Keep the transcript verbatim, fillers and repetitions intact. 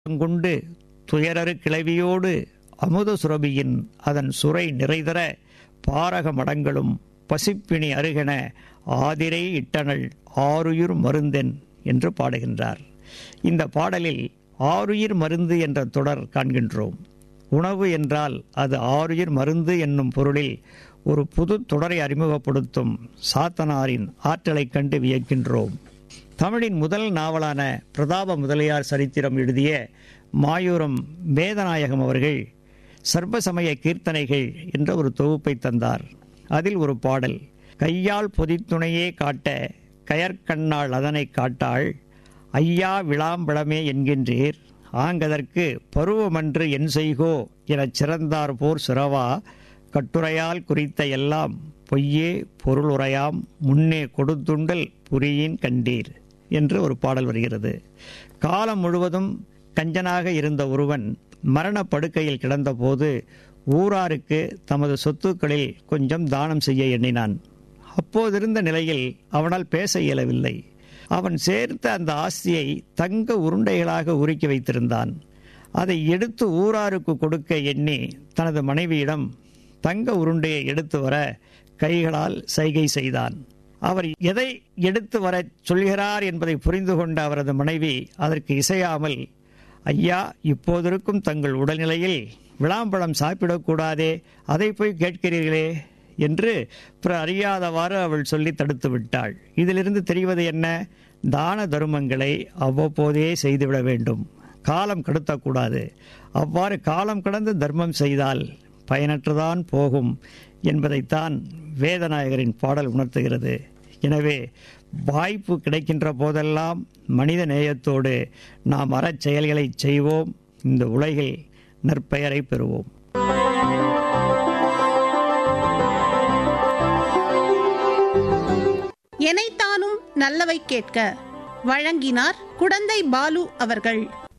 கொண்டு துயரறு கிளவியோடு அமுத சுரபியின் அதன் சுரை நிறைதர பாரக மடங்களும் பசிப்பிணி அருகென ஆதிரை இட்டனள் ஆருயிர் மருந்தென் என்று பாடுகின்றார். இந்த பாடலில் ஆருயிர் மருந்து என்ற தொடர் காண்கின்றோம். உணவு என்றால் அது ஆருயிர் மருந்து என்னும் பொருளில் ஒரு புது தொடரை அறிமுகப்படுத்தும் சாத்தனாரின் ஆற்றலைக் கண்டு வியக்கின்றோம். தமிழின் முதல் நாவலான பிரதாப முதலியார் சரித்திரம் எழுதிய மாயூரம் வேதநாயகம் அவர்கள் சர்வசமய கீர்த்தனைகள் என்ற ஒரு தொகுப்பை தந்தார். அதில் ஒரு பாடல், கையால் பொதித்துணையே காட்ட கயற்கண்ணாள் அதனை காட்டாள், ஐயா விளாம்பழமே என்கின்றீர், ஆங்கதற்கு பருவமன்று என் செய்கோ எனச் சிறந்தார் போர் சிறவா, கட்டுரையால் குறித்த எல்லாம் பொய்யே பொருளுரையாம் முன்னே கொடுத்துண்டல் புரியின் கண்டீர் என்று ஒரு பாடல் வருகிறது. காலம் முழுவதும் கஞ்சனாக இருந்த ஒருவன் மரணப்படுக்கையில் கிடந்தபோது ஊராருக்கு தமது சொத்துக்களில் கொஞ்சம் தானம் செய்ய எண்ணினான். அப்போதிருந்த நிலையில் அவனால் பேச இயலவில்லை. அவன் சேர்த்த அந்த ஆஸ்தியை தங்க உருண்டைகளாக உருக்கி வைத்திருந்தான். அதை எடுத்து ஊராருக்கு கொடுக்க எண்ணி தனது மனைவியிடம் தங்க உருண்டையை எடுத்து வர கைகளால் சைகை செய்தான். அவர் எதை எடுத்து வர சொல்கிறார் என்பதை புரிந்து கொண்ட அவரது மனைவி அதற்கு இசையாமல், ஐயா, இப்போதிருக்கும் தங்கள் உடல்நிலையில் விளாம்பழம் சாப்பிடக்கூடாதே, அதை போய் கேட்கிறீர்களே என்று பிற அறியாதவாறு அவள் சொல்லி தடுத்து விட்டாள். இதிலிருந்து தெரிவது என்ன? தான தருமங்களை அவ்வப்போதே செய்துவிட வேண்டும், காலம் கடத்தக்கூடாது. அவ்வாறு காலம் கடந்து தர்மம் செய்தால் பயனற்றுதான் போகும் என்பதைத்தான் வேதநாயகரின் பாடல் உணர்த்துகிறது. எனவே வாய்ப்பு கிடைக்கின்ற போதெல்லாம் மனித நேயத்தோடு நாம் அறச் செயல்களை செய்வோம், இந்த உலகில் நற்பெயரை பெறுவோம். எனைத்தானும் நல்லவை கேட்க வழங்கினார் குடந்தை பாலு அவர்கள்.